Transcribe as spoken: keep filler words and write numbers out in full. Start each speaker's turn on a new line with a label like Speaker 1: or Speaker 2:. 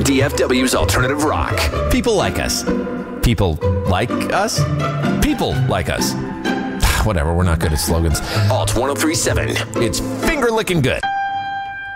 Speaker 1: D F W's Alternative Rock.
Speaker 2: People like us. People like us? People like us. Whatever, we're not good at slogans.
Speaker 1: Alt ten thirty-seven.
Speaker 2: It's finger licking good.